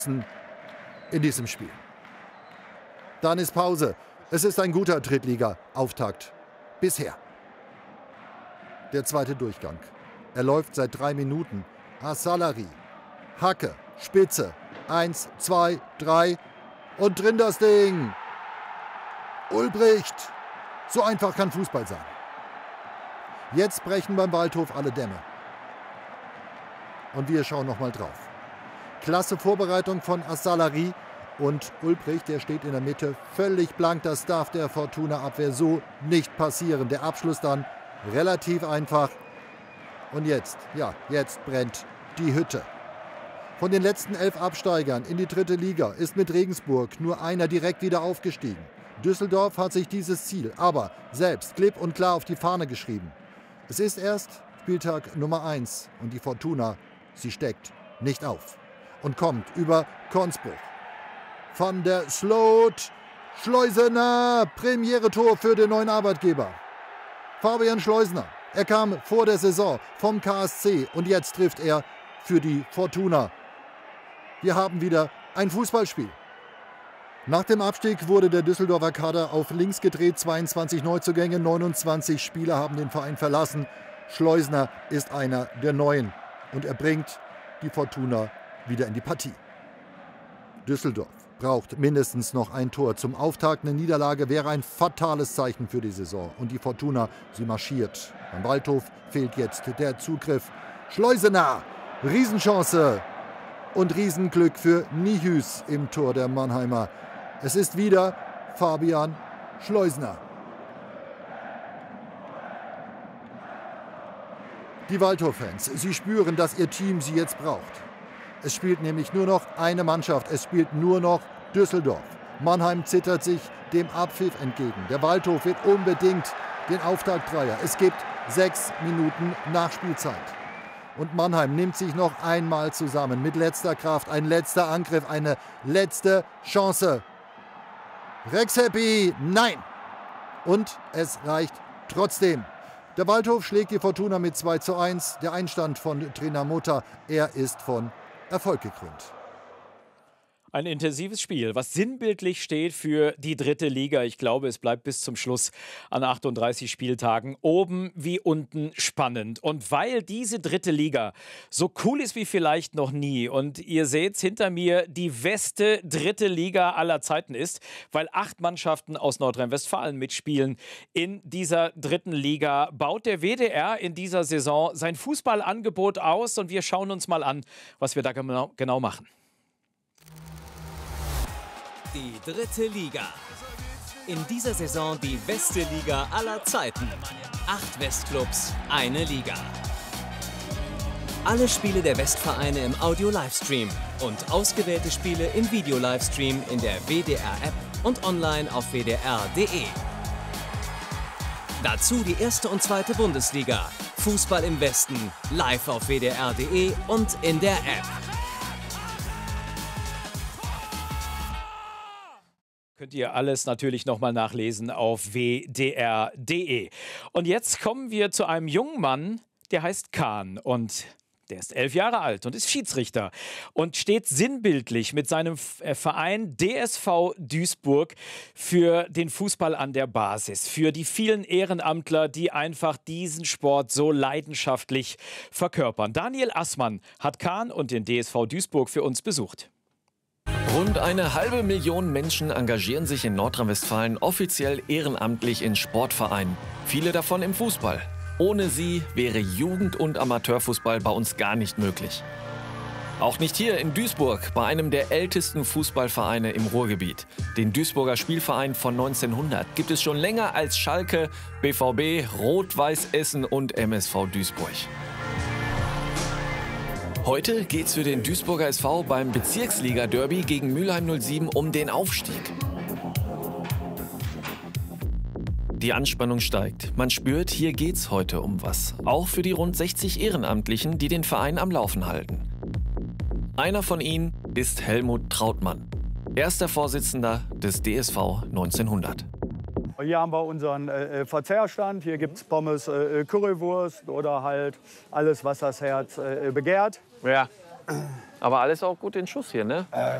in diesem Spiel. Dann ist Pause. Es ist ein guter Drittliga-Auftakt. Bisher. Der zweite Durchgang. Er läuft seit 3 Minuten. Assalari. Hacke. Spitze. 1, 2, 3. Und drin das Ding. Ulbricht. So einfach kann Fußball sein. Jetzt brechen beim Waldhof alle Dämme. Und wir schauen noch mal drauf. Klasse Vorbereitung von Assalari. Und Ulbricht, der steht in der Mitte, völlig blank. Das darf der Fortuna-Abwehr so nicht passieren. Der Abschluss dann relativ einfach. Und jetzt, ja, jetzt brennt die Hütte. Von den letzten 11 Absteigern in die 3. Liga ist mit Regensburg nur einer direkt wieder aufgestiegen. Düsseldorf hat sich dieses Ziel aber selbst klipp und klar auf die Fahne geschrieben. Es ist erst Spieltag Nummer 1 und die Fortuna, sie steckt nicht auf und kommt über Kornsbruch. Van der Sloot, Schleusener, Premiere-Tor für den neuen Arbeitgeber. Fabian Schleusener, er kam vor der Saison vom KSC und jetzt trifft er für die Fortuna. Wir haben wieder ein Fußballspiel. Nach dem Abstieg wurde der Düsseldorfer Kader auf links gedreht, 22 Neuzugänge, 29 Spieler haben den Verein verlassen. Schleusener ist einer der Neuen und er bringt die Fortuna wieder in die Partie. Düsseldorf braucht mindestens noch ein Tor. Zum Auftakt eine Niederlage wäre ein fatales Zeichen für die Saison. Und die Fortuna, sie marschiert. Beim Waldhof fehlt jetzt der Zugriff. Schleusener, Riesenchance und Riesenglück für Nihus im Tor der Mannheimer. Es ist wieder Fabian Schleusener. Die Waldhof-Fans, sie spüren, dass ihr Team sie jetzt braucht. Es spielt nämlich nur noch eine Mannschaft, es spielt nur noch Düsseldorf. Mannheim zittert sich dem Abpfiff entgegen. Der Waldhof will unbedingt den Auftaktdreier. Es gibt 6 Minuten Nachspielzeit. Und Mannheim nimmt sich noch einmal zusammen mit letzter Kraft. Ein letzter Angriff, eine letzte Chance. Rex Happy, nein! Und es reicht trotzdem. Der Waldhof schlägt die Fortuna mit 2:1. Der Einstand von Trainer Mota, er ist von Erfolg gekrönt. Ein intensives Spiel, was sinnbildlich steht für die 3. Liga. Ich glaube, es bleibt bis zum Schluss an 38 Spieltagen oben wie unten spannend. Und weil diese 3. Liga so cool ist wie vielleicht noch nie und ihr seht hinter mir, die beste 3. Liga aller Zeiten ist, weil 8 Mannschaften aus Nordrhein-Westfalen mitspielen in dieser 3. Liga, baut der WDR in dieser Saison sein Fußballangebot aus und wir schauen uns mal an, was wir da genau machen. Die 3. Liga. In dieser Saison die beste Liga aller Zeiten. 8 Westclubs, eine Liga. Alle Spiele der Westvereine im Audio-Livestream und ausgewählte Spiele im Video-Livestream in der WDR-App und online auf wdr.de. Dazu die 1. und 2. Bundesliga. Fußball im Westen, live auf wdr.de und in der App. Könnt ihr alles natürlich nochmal nachlesen auf wdr.de. Und jetzt kommen wir zu einem jungen Mann, der heißt Kahn und der ist 11 Jahre alt und ist Schiedsrichter und steht sinnbildlich mit seinem Verein DSV Duisburg für den Fußball an der Basis, für die vielen Ehrenamtler, die einfach diesen Sport so leidenschaftlich verkörpern. Daniel Assmann hat Kahn und den DSV Duisburg für uns besucht. Rund 500.000 Menschen engagieren sich in Nordrhein-Westfalen offiziell ehrenamtlich in Sportvereinen. Viele davon im Fußball. Ohne sie wäre Jugend- und Amateurfußball bei uns gar nicht möglich. Auch nicht hier in Duisburg, bei einem der ältesten Fußballvereine im Ruhrgebiet. Den Duisburger Spielverein von 1900 gibt es schon länger als Schalke, BVB, Rot-Weiß Essen und MSV Duisburg. Heute geht's für den Duisburger SV beim Bezirksliga-Derby gegen Mülheim 07 um den Aufstieg. Die Anspannung steigt. Man spürt, hier geht's heute um was. Auch für die rund 60 Ehrenamtlichen, die den Verein am Laufen halten. Einer von ihnen ist Helmut Trautmann, erster Vorsitzender des DSV 1900. Hier haben wir unseren Verzehrstand. Hier gibt es Pommes, Currywurst oder halt alles, was das Herz begehrt. Ja. Aber alles auch gut in Schuss hier, ne?